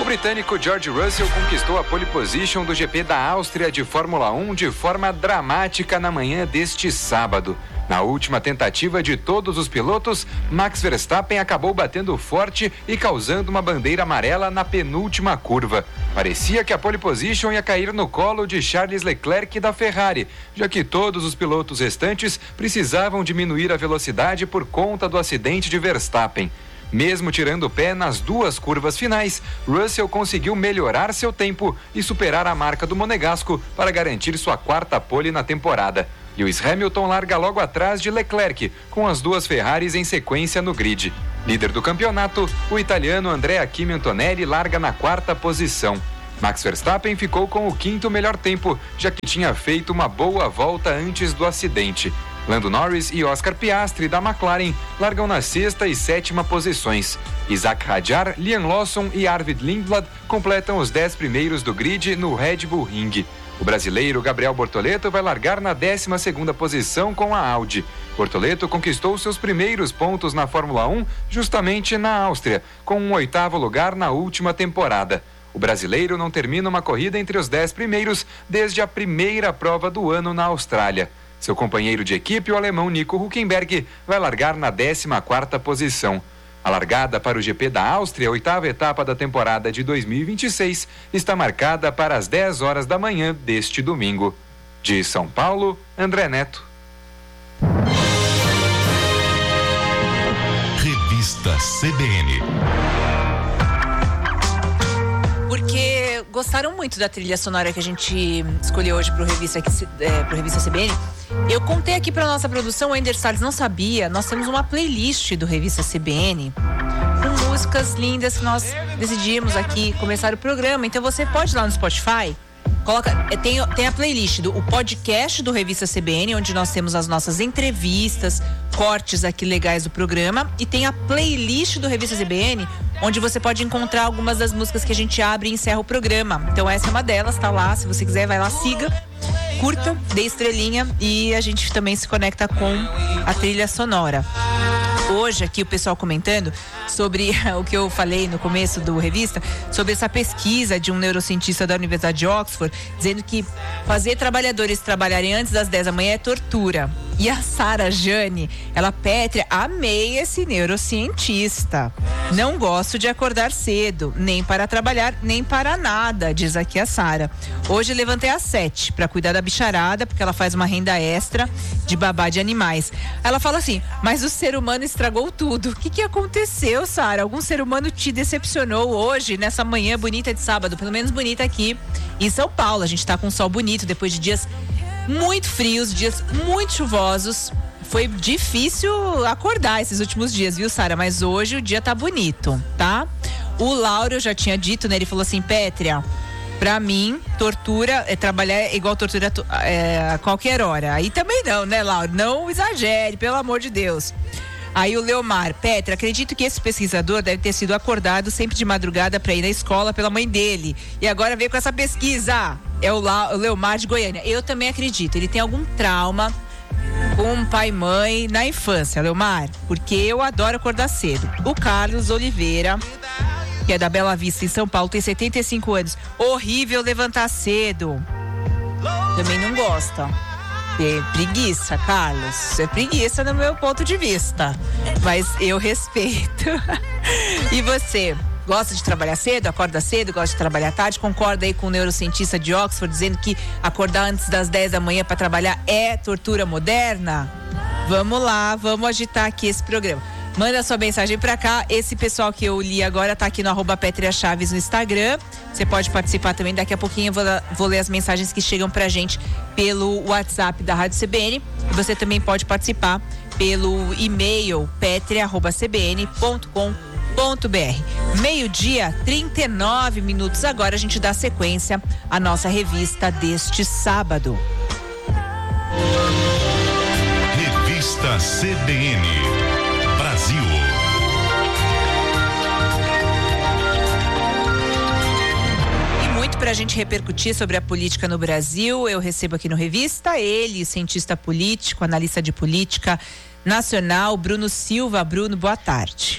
britânico George Russell conquistou a pole position do GP da Áustria de Fórmula 1 de forma dramática na manhã deste sábado. Na última tentativa de todos os pilotos, Max Verstappen acabou batendo forte e causando uma bandeira amarela na penúltima curva. Parecia que a pole position ia cair no colo de Charles Leclerc da Ferrari, já que todos os pilotos restantes precisavam diminuir a velocidade por conta do acidente de Verstappen. Mesmo tirando o pé nas duas curvas finais, Russell conseguiu melhorar seu tempo e superar a marca do monegasco para garantir sua quarta pole na temporada. Lewis Hamilton larga logo atrás de Leclerc, com as duas Ferraris em sequência no grid. Líder do campeonato, o italiano Andrea Kimi Antonelli larga na quarta posição. Max Verstappen ficou com o quinto melhor tempo, já que tinha feito uma boa volta antes do acidente. Lando Norris e Oscar Piastri da McLaren largam na sexta e sétima posições. Isaac Hadjar, Liam Lawson e Arvid Lindblad completam os 10 primeiros do grid no Red Bull Ring. O brasileiro Gabriel Bortoleto vai largar na 12ª posição com a Audi. Bortoleto conquistou seus primeiros pontos na Fórmula 1 justamente na Áustria, com um 8º lugar na última temporada. O brasileiro não termina uma corrida entre os 10 primeiros desde a primeira prova do ano na Austrália. Seu companheiro de equipe, o alemão Nico Hülkenberg, vai largar na 14ª posição. A largada para o GP da Áustria, a 8ª etapa da temporada de 2026, está marcada para as 10 horas da manhã deste domingo. De São Paulo, André Neto. Revista CBN. Porque gostaram muito da trilha sonora que a gente escolheu hoje pro Revista CBN. Eu contei aqui pra nossa produção, o Ender Salles não sabia, nós temos uma playlist do Revista CBN com músicas lindas que nós decidimos aqui começar o programa. Então você pode ir lá no Spotify, tem a playlist o podcast do Revista CBN, onde nós temos as nossas entrevistas, cortes aqui legais do programa, e tem a playlist do Revista CBN, onde você pode encontrar algumas das músicas que a gente abre e encerra o programa. Então essa é uma delas, tá lá, se você quiser vai lá, siga, curta, dê estrelinha e a gente também se conecta com a trilha sonora. Hoje aqui o pessoal comentando sobre o que eu falei no começo do Revista, sobre essa pesquisa de um neurocientista da Universidade de Oxford, dizendo que fazer trabalhadores trabalharem antes das 10 da manhã é tortura. E a Sara Jane, Pétria, amei esse neurocientista. Não gosto de acordar cedo, nem para trabalhar, nem para nada, diz aqui a Sara. Hoje levantei às 7 para cuidar da bicharada, porque ela faz uma renda extra de babá de animais. Ela fala assim, mas o ser humano estragou tudo. O que aconteceu, Sara? Algum ser humano te decepcionou hoje, nessa manhã bonita de sábado? Pelo menos bonita aqui em São Paulo. A gente tá com um sol bonito depois de dias muito frios, dias muito chuvosos. Foi difícil acordar esses últimos dias, viu, Sara? Mas hoje o dia tá bonito, tá? O Lauro, eu já tinha dito, né? Ele falou assim, Pétria, pra mim, tortura, trabalhar é igual tortura a qualquer hora. Aí também não, né, Lauro? Não exagere, pelo amor de Deus. Aí o Leomar, Pétria, acredito que esse pesquisador deve ter sido acordado sempre de madrugada para ir na escola pela mãe dele. E agora veio com essa pesquisa. É o Leomar de Goiânia. Eu também acredito, ele tem algum trauma com pai e mãe na infância, Leomar, porque eu adoro acordar cedo. O Carlos Oliveira, que é da Bela Vista, em São Paulo, tem 75 anos. Horrível levantar cedo. Também não gosta. É preguiça, Carlos. É preguiça no meu ponto de vista. Mas eu respeito. E você? Gosta de trabalhar cedo? Acorda cedo? Gosta de trabalhar tarde? Concorda aí com o neurocientista de Oxford dizendo que acordar antes das 10 da manhã para trabalhar é tortura moderna? Vamos lá, vamos agitar aqui esse programa. Manda sua mensagem pra cá. Esse pessoal que eu li agora tá aqui no @PétriaChaves no Instagram. Você pode participar também. Daqui a pouquinho eu vou ler as mensagens que chegam pra gente pelo WhatsApp da Rádio CBN. E você também pode participar pelo e-mail petria@cbn.com.br. 12:39. Agora a gente dá sequência à nossa revista deste sábado. Revista CBN Brasil. E muito pra gente repercutir sobre a política no Brasil, eu recebo aqui no Revista ele, cientista político, analista de política nacional, Bruno Silva. Bruno, boa tarde.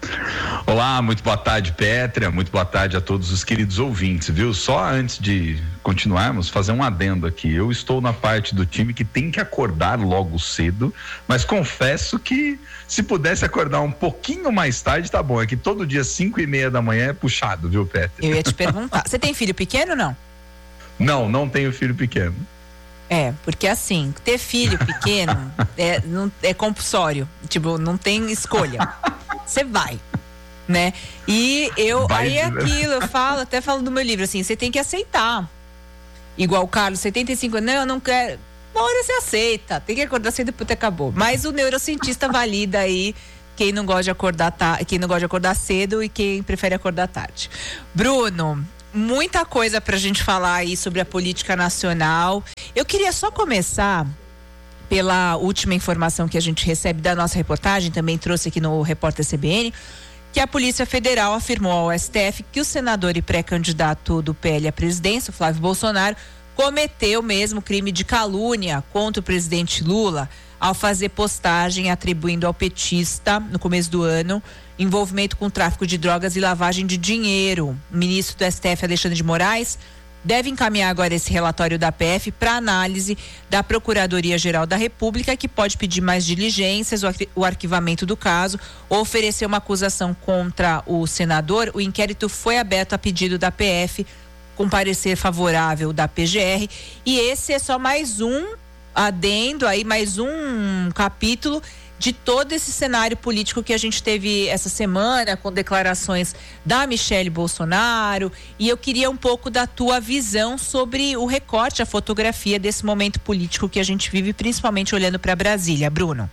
Olá, muito boa tarde, Pétria, muito boa tarde a todos os queridos ouvintes, viu? Só antes de continuarmos, fazer um adendo aqui. Eu estou na parte do time que tem que acordar logo cedo, mas confesso que se pudesse acordar um pouquinho mais tarde, tá bom. É que todo dia 5:30 da manhã é puxado, viu, Pétria? Eu ia te perguntar. Você tem filho pequeno ou não? Não tenho filho pequeno. Porque assim, ter filho pequeno é compulsório. Tipo, não tem escolha. Você vai, né? E aí é aquilo, até falo do meu livro, assim, você tem que aceitar. Igual o Carlos, 75 anos, eu não quero. Uma hora você aceita, tem que acordar cedo porque acabou. Mas o neurocientista valida aí quem não gosta de acordar cedo e quem prefere acordar tarde. Bruno, muita coisa pra gente falar aí sobre a política nacional. Eu queria só começar pela última informação que a gente recebe da nossa reportagem, também trouxe aqui no Repórter CBN, que a Polícia Federal afirmou ao STF que o senador e pré-candidato do PL à presidência, Flávio Bolsonaro, cometeu mesmo crime de calúnia contra o presidente Lula ao fazer postagem atribuindo ao petista, no começo do ano, envolvimento com tráfico de drogas e lavagem de dinheiro. O ministro do STF, Alexandre de Moraes, deve encaminhar agora esse relatório da PF para análise da Procuradoria-Geral da República, que pode pedir mais diligências, o arquivamento do caso, ou oferecer uma acusação contra o senador. O inquérito foi aberto a pedido da PF, com parecer favorável da PGR, e esse é só mais um adendo aí, mais um capítulo de todo esse cenário político que a gente teve essa semana, com declarações da Michelle Bolsonaro, e eu queria um pouco da tua visão sobre o recorte, a fotografia desse momento político que a gente vive, principalmente olhando para Brasília. Bruno.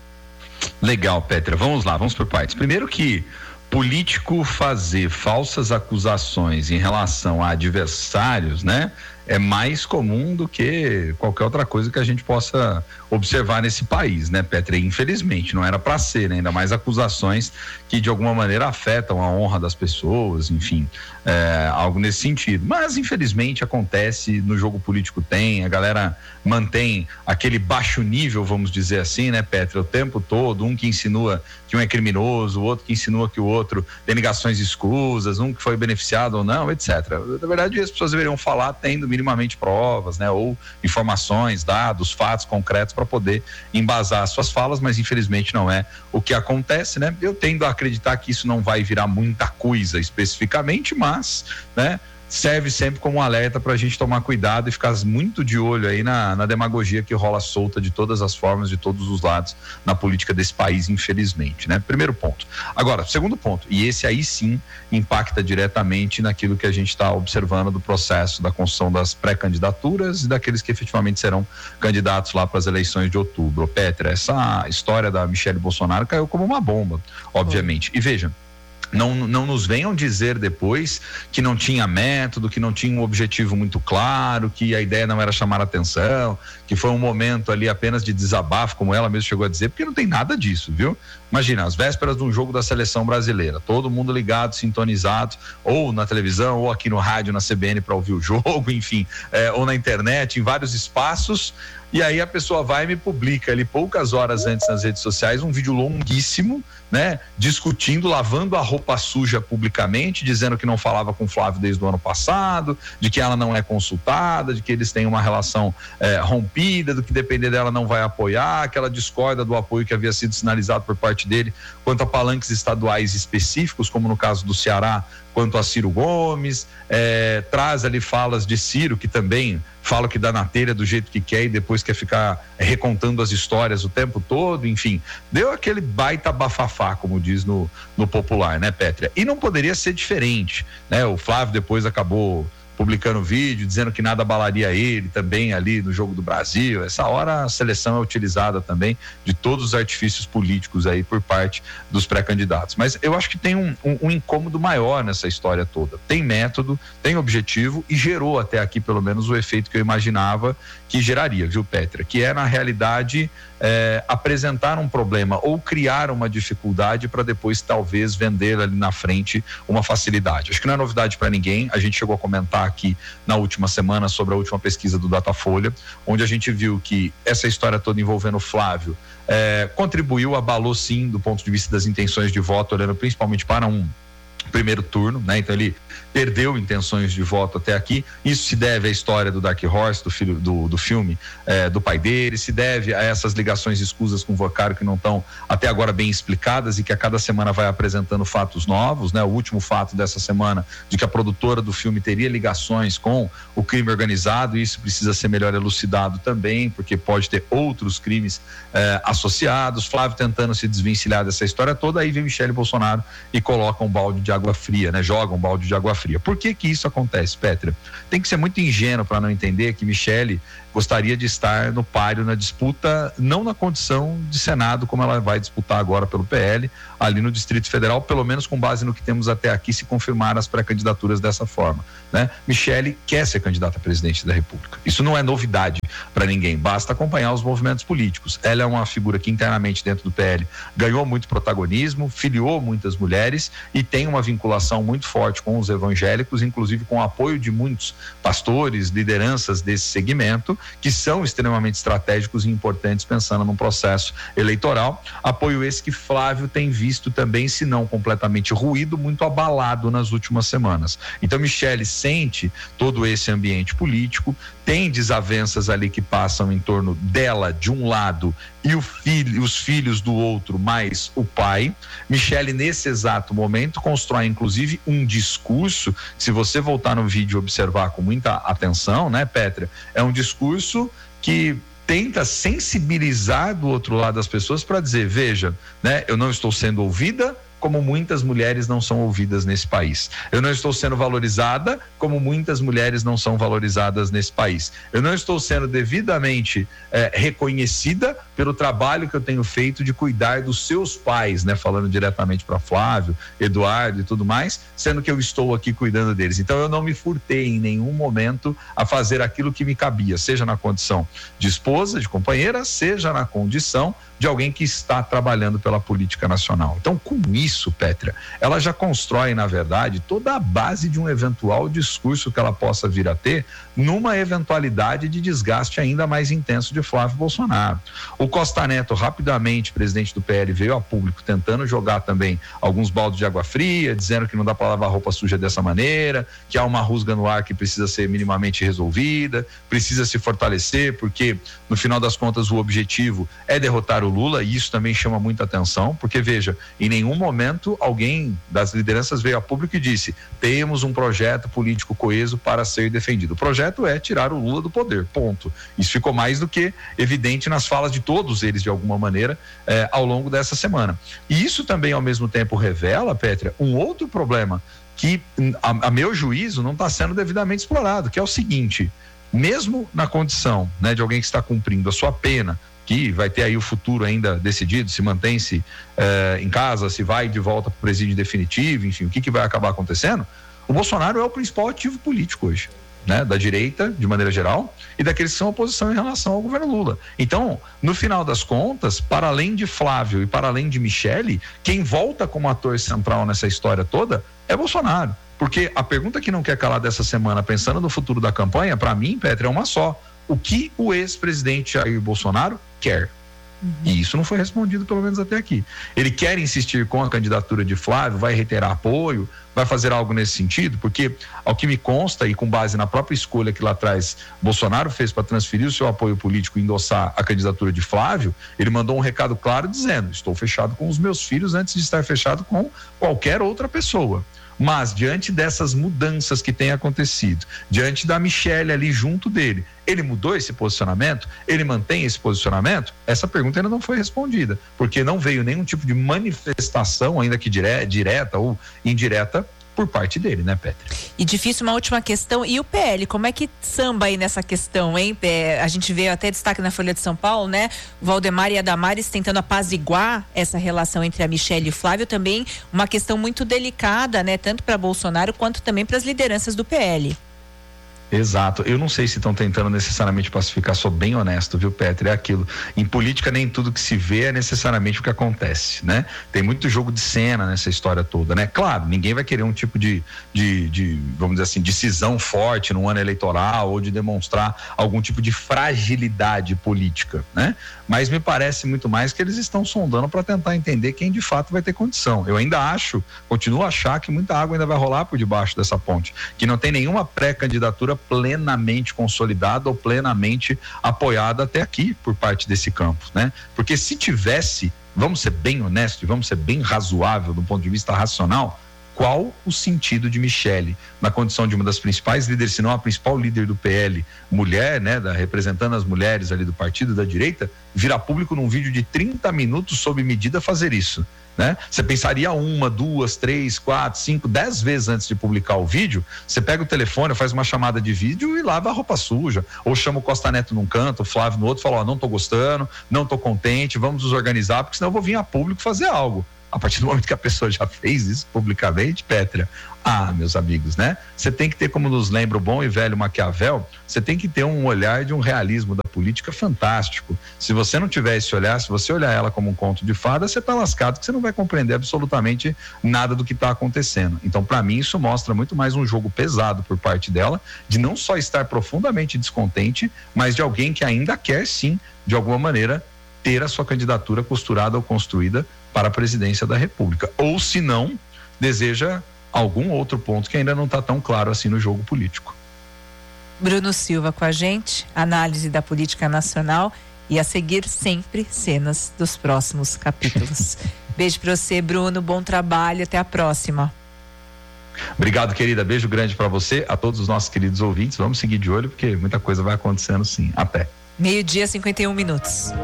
Legal, Pétria, vamos lá, vamos por partes. Primeiro que político fazer falsas acusações em relação a adversários, né? É mais comum do que qualquer outra coisa que a gente possa observar nesse país, né, Pétria? Infelizmente, não era para ser, né? Ainda mais acusações que de alguma maneira afetam a honra das pessoas, enfim, algo nesse sentido. Mas infelizmente acontece, no jogo político a galera mantém aquele baixo nível, vamos dizer assim, né, Pétria? O tempo todo, um que insinua que um é criminoso, o outro que insinua que o outro tem ligações escusas, um que foi beneficiado ou não, etc. Na verdade, as pessoas deveriam falar tendo minimamente provas, né, ou informações, dados, fatos concretos para poder embasar suas falas, mas infelizmente não é o que acontece, né? Eu tendo a acreditar que isso não vai virar muita coisa especificamente, mas, né, serve sempre como um alerta para a gente tomar cuidado e ficar muito de olho aí na demagogia que rola solta de todas as formas, de todos os lados na política desse país, infelizmente, né? Primeiro ponto. Agora, segundo ponto, e esse aí sim impacta diretamente naquilo que a gente está observando do processo da construção das pré-candidaturas e daqueles que efetivamente serão candidatos lá para as eleições de outubro. Pétria, essa história da Michelle Bolsonaro caiu como uma bomba, obviamente. E veja, não nos venham dizer depois que não tinha método, que não tinha um objetivo muito claro, que a ideia não era chamar a atenção, que foi um momento ali apenas de desabafo, como ela mesma chegou a dizer, porque não tem nada disso, viu? Imagina, às vésperas de um jogo da seleção brasileira, todo mundo ligado, sintonizado, ou na televisão, ou aqui no rádio, na CBN para ouvir o jogo, enfim, ou na internet, em vários espaços. E aí a pessoa vai e me publica ali poucas horas antes nas redes sociais um vídeo longuíssimo, né? Discutindo, lavando a roupa suja publicamente, dizendo que não falava com o Flávio desde o ano passado, de que ela não é consultada, de que eles têm uma relação rompida, do que depender dela não vai apoiar, que ela discorda do apoio que havia sido sinalizado por parte dele quanto a palanques estaduais específicos, como no caso do Ceará, quanto a Ciro Gomes, traz ali falas de Ciro, que também fala que dá na telha do jeito que quer e depois quer ficar recontando as histórias o tempo todo, enfim, deu aquele baita bafafá, como diz no popular, né, Pétria? E não poderia ser diferente, né? O Flávio depois acabou publicando vídeo, dizendo que nada abalaria ele também ali no Jogo do Brasil. Essa hora a seleção é utilizada também de todos os artifícios políticos aí por parte dos pré-candidatos. Mas eu acho que tem um incômodo maior nessa história toda. Tem método, tem objetivo e gerou até aqui pelo menos o efeito que eu imaginava que geraria, viu, Pétria? Que é na realidade apresentar um problema ou criar uma dificuldade para depois talvez vender ali na frente uma facilidade. Acho que não é novidade para ninguém, a gente chegou a comentar aqui na última semana sobre a última pesquisa do Datafolha, onde a gente viu que essa história toda envolvendo o Flávio contribuiu, abalou sim do ponto de vista das intenções de voto, olhando principalmente para um primeiro turno, né? Então ele perdeu intenções de voto até aqui. Isso se deve à história do Dark Horse, do filho do filme do pai dele, se deve a essas ligações escusas com o Vocário que não estão até agora bem explicadas e que a cada semana vai apresentando fatos novos, né? O último fato dessa semana de que a produtora do filme teria ligações com o crime organizado, e isso precisa ser melhor elucidado também, porque pode ter outros crimes associados. Flávio tentando se desvencilhar dessa história toda, aí vem Michele Bolsonaro e coloca um balde de água fria, né? Joga um balde de água fria. Por que isso acontece, Pétria? Tem que ser muito ingênuo para não entender que Michele gostaria de estar no páreo na disputa, não na condição de Senado, como ela vai disputar agora pelo PL, ali no Distrito Federal, pelo menos com base no que temos até aqui, se confirmar as pré-candidaturas dessa forma, né? Michele quer ser candidata a presidente da República. Isso não é novidade para ninguém, basta acompanhar os movimentos políticos. Ela é uma figura que internamente dentro do PL ganhou muito protagonismo, filiou muitas mulheres e tem uma vinculação muito forte com os evangélicos, inclusive com o apoio de muitos pastores, lideranças desse segmento, que são extremamente estratégicos e importantes pensando num processo eleitoral. Apoio esse que Flávio tem visto também, se não completamente ruído, muito abalado nas últimas semanas. Então Michele sente todo esse ambiente político, tem desavenças ali que passam em torno dela de um lado e os filhos do outro, mais o pai. Michele, nesse exato momento, constrói inclusive um discurso, se você voltar no vídeo e observar com muita atenção, né, Pétria, é um discurso que tenta sensibilizar do outro lado as pessoas para dizer, veja, né, eu não estou sendo ouvida como muitas mulheres não são ouvidas nesse país. Eu não estou sendo valorizada como muitas mulheres não são valorizadas nesse país. Eu não estou sendo devidamente reconhecida pelo trabalho que eu tenho feito de cuidar dos seus pais, né? Falando diretamente para Flávio, Eduardo e tudo mais, sendo que eu estou aqui cuidando deles. Então eu não me furtei em nenhum momento a fazer aquilo que me cabia, seja na condição de esposa, de companheira, seja na condição de alguém que está trabalhando pela política nacional. Então, com isso, Pétria, ela já constrói, na verdade, toda a base de um eventual discurso que ela possa vir a ter numa eventualidade de desgaste ainda mais intenso de Flávio Bolsonaro. O Costa Neto, rapidamente, presidente do PL, veio a público tentando jogar também alguns baldes de água fria, dizendo que não dá para lavar roupa suja dessa maneira, que há uma rusga no ar que precisa ser minimamente resolvida, precisa se fortalecer, porque no final das contas o objetivo é derrotar o Lula, e isso também chama muita atenção, porque veja, em nenhum momento alguém das lideranças veio a público e disse, temos um projeto político coeso para ser defendido. O projeto é tirar o Lula do poder, ponto. Isso ficou mais do que evidente nas falas de todos eles, de alguma maneira, ao longo dessa semana. E isso também, ao mesmo tempo, revela, Pétria, um outro problema que, a meu juízo, não está sendo devidamente explorado, que é o seguinte: mesmo na condição, né, de alguém que está cumprindo a sua pena, que vai ter aí o futuro ainda decidido, se mantém-se em casa, se vai de volta para o presídio definitivo, enfim, o que vai acabar acontecendo, o Bolsonaro é o principal ativo político hoje, né, da direita, de maneira geral, e daqueles que são oposição em relação ao governo Lula. Então, no final das contas, para além de Flávio e para além de Michele, quem volta como ator central nessa história toda é Bolsonaro. Porque a pergunta que não quer calar dessa semana, pensando no futuro da campanha, para mim, Pétria, é uma só: o que o ex-presidente Jair Bolsonaro quer? E isso não foi respondido, pelo menos até aqui. Ele quer insistir com a candidatura de Flávio, vai reiterar apoio, vai fazer algo nesse sentido? Porque, ao que me consta, e com base na própria escolha que lá atrás Bolsonaro fez para transferir o seu apoio político e endossar a candidatura de Flávio, ele mandou um recado claro dizendo: estou fechado com os meus filhos antes de estar fechado com qualquer outra pessoa. Mas, diante dessas mudanças que têm acontecido, diante da Michele ali junto dele, ele mudou esse posicionamento? Ele mantém esse posicionamento? Essa pergunta ainda não foi respondida, porque não veio nenhum tipo de manifestação, ainda que direta ou indireta, por parte dele, né, Pétria? E difícil, uma última questão, e o PL, como é que samba aí nessa questão, hein? A gente vê até destaque na Folha de São Paulo, né? O Valdemar e a Damares tentando apaziguar essa relação entre a Michele e o Flávio, também uma questão muito delicada, né? Tanto para Bolsonaro quanto também para as lideranças do PL. Exato. Eu não sei se estão tentando necessariamente pacificar, sou bem honesto, viu, Petro? É aquilo. Em política, nem tudo que se vê é necessariamente o que acontece, né? Tem muito jogo de cena nessa história toda, né? Claro, ninguém vai querer um tipo de vamos dizer assim, decisão forte no ano eleitoral ou de demonstrar algum tipo de fragilidade política, né? Mas me parece muito mais que eles estão sondando para tentar entender quem de fato vai ter condição. Eu ainda continuo a achar que muita água ainda vai rolar por debaixo dessa ponte, que não tem nenhuma pré-candidatura plenamente consolidada ou plenamente apoiada até aqui por parte desse campo, né? Porque se tivesse, vamos ser bem honestos, vamos ser bem razoável do ponto de vista racional, qual o sentido de Michele, na condição de uma das principais líderes, se não a principal líder do PL, mulher, né, representando as mulheres ali do partido da direita, virar público num vídeo de 30 minutos sob medida fazer isso? Né? Você pensaria 1, 2, 3, 4, 5, 10 vezes antes de publicar o vídeo. Você pega o telefone, faz uma chamada de vídeo e lava a roupa suja, ou chama o Costa Neto num canto, o Flávio no outro, fala, não tô gostando, não tô contente, vamos nos organizar, porque senão eu vou vir a público fazer algo. A partir do momento que a pessoa já fez isso publicamente, Pétrea, meus amigos, né? Você tem que ter, como nos lembra o bom e velho Maquiavel, você tem que ter um olhar de um realismo da política fantástico. Se você não tiver esse olhar, se você olhar ela como um conto de fada, você tá lascado, que você não vai compreender absolutamente nada do que está acontecendo. Então, para mim, isso mostra muito mais um jogo pesado por parte dela, de não só estar profundamente descontente, mas de alguém que ainda quer, sim, de alguma maneira, ter a sua candidatura costurada ou construída para a presidência da República, ou se não, deseja algum outro ponto que ainda não está tão claro assim no jogo político. Bruno Silva com a gente, análise da política nacional e a seguir sempre cenas dos próximos capítulos. Beijo para você, Bruno, bom trabalho, até a próxima. Obrigado, querida, beijo grande para você, a todos os nossos queridos ouvintes, vamos seguir de olho porque muita coisa vai acontecendo sim, até. 12:51.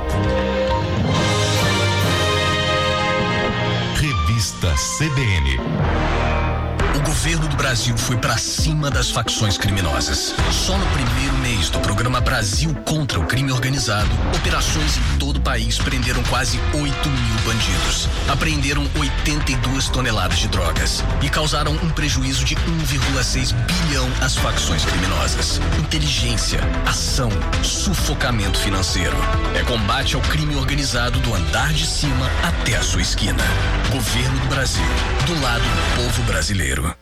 Revista CBN. O governo do Brasil foi pra cima das facções criminosas. Só no primeiro mês do programa Brasil contra o Crime Organizado, operações em todo o país prenderam quase 8.000 bandidos. Apreenderam 82 toneladas de drogas e causaram um prejuízo de 1,6 bilhão às facções criminosas. Inteligência, ação, sufocamento financeiro. É combate ao crime organizado do andar de cima até a sua esquina. Governo do Brasil, do lado do povo brasileiro.